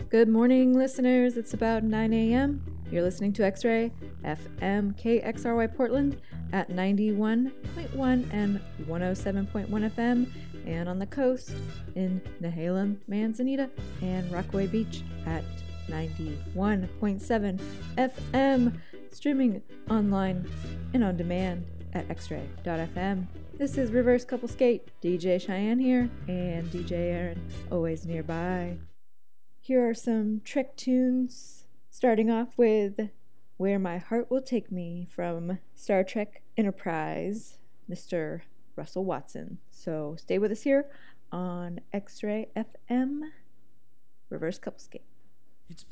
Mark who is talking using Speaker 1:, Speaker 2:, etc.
Speaker 1: Good morning, listeners. It's about 9 a.m. You're listening to X-Ray FM KXRY Portland at 91.1 and 107.1 FM, and on the coast in Nehalem, Manzanita, and Rockaway Beach at 91.7 FM, streaming online and on demand at xray.fm. This is Reverse Couple Skate. DJ Cheyenne here, and DJ Aaron always nearby. Here are some Trek tunes, starting off with Where My Heart Will Take Me from Star Trek Enterprise, Mr. Russell Watson. So stay with us here on X-Ray FM, Reverse Couple Skate.